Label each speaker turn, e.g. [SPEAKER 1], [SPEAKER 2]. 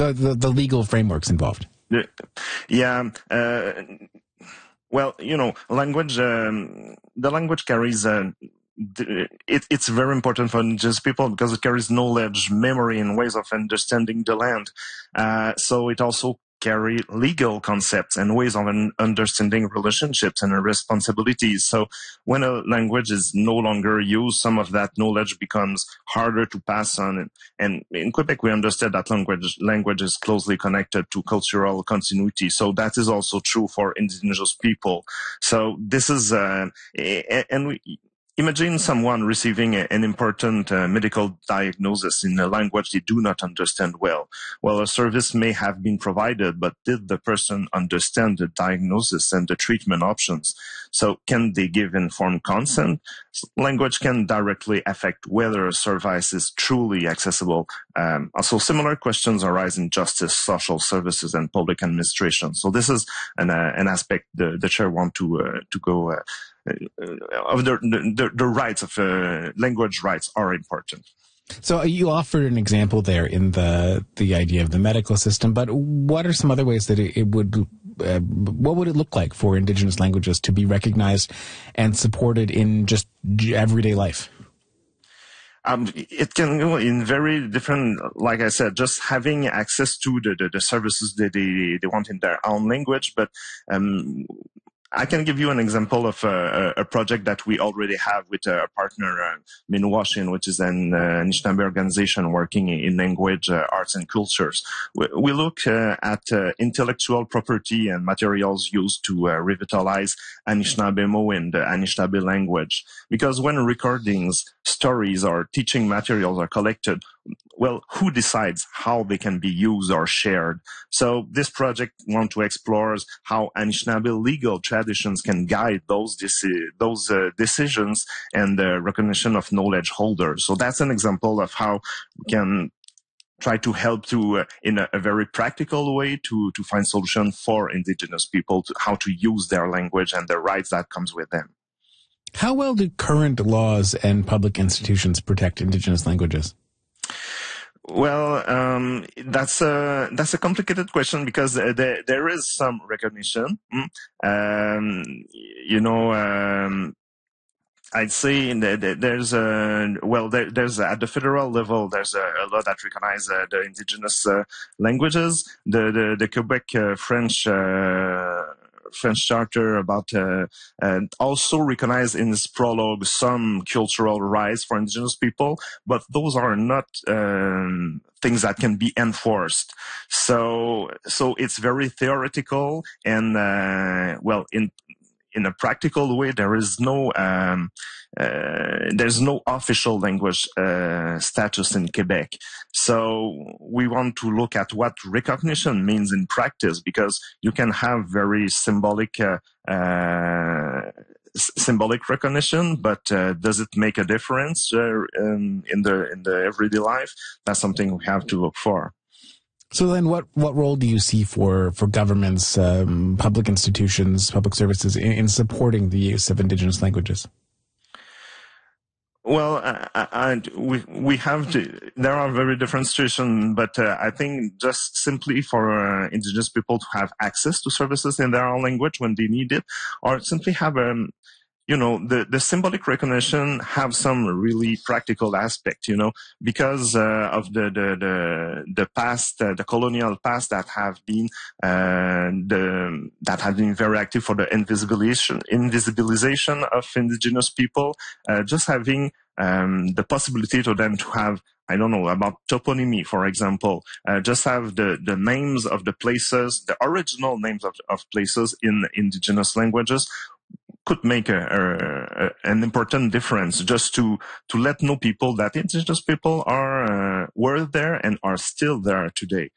[SPEAKER 1] the legal frameworks involved.
[SPEAKER 2] Yeah. Well, language, the language carries, it's very important for indigenous people because it carries knowledge, memory, and ways of understanding the land. So it also carry legal concepts and ways of understanding relationships and responsibilities. So when a language is no longer used, some of that knowledge becomes harder to pass on. And in Quebec, we understand that language is closely connected to cultural continuity. So that is also true for indigenous people. So this is, imagine someone receiving an important medical diagnosis in a language they do not understand well. Well, a service may have been provided, but did the person understand the diagnosis and the treatment options? So can they give informed consent? Language can directly affect whether a service is truly accessible. Also, similar questions arise in justice, social services, and public administration. So this is an aspect the chair want to go of the rights of language rights are important.
[SPEAKER 1] So you offered an example there in the idea of the medical system, but what are some other ways that it would, what would it look like for Indigenous languages to be recognized and supported in just everyday life?
[SPEAKER 2] It can go in very different, like I said, just having access to the services that they want in their own language, but I can give you an example of a project that we already have with a partner, Minuwashin, which is an Anishinaabe organization working in language, arts, and cultures. We look at intellectual property and materials used to revitalize Anishinaabe Mo in the Anishinaabe language. Because when recordings, stories, or teaching materials are collected, well, who decides how they can be used or shared? So this project wants to explore how Anishinaabe legal traditions can guide those decisions and the recognition of knowledge holders. So that's an example of how we can try to help to, in a very practical way, to find solutions for Indigenous people, to how to use their language and the rights that comes with them.
[SPEAKER 1] How well do current laws and public institutions protect Indigenous languages?
[SPEAKER 2] Well, that's a complicated question because there is some recognition. I'd say there's at the federal level, there's a law that recognizes the indigenous languages. The Quebec French Charter also recognized in its prologue some cultural rights for indigenous people, but those are not things that can be enforced. So it's very theoretical, and in a practical way, there's no official language status in Quebec. So we want to look at what recognition means in practice, because you can have very symbolic recognition, but does it make a difference in the everyday life? That's something we have to look for.
[SPEAKER 1] So then what role do you see for governments, public institutions, public services in supporting the use of Indigenous languages?
[SPEAKER 2] Well, we have to, there are very different situations, but I think just simply for Indigenous people to have access to services in their own language when they need it, or simply have the symbolic recognition have some really practical aspect, because of the past, the colonial past that have been very active for the invisibilization of indigenous people. Just having the possibility to them to have, I don't know, about toponymy, for example, just have the names of the places, the original names of places in indigenous languages, could make an important difference, just to let know people that indigenous people were there and are still there today.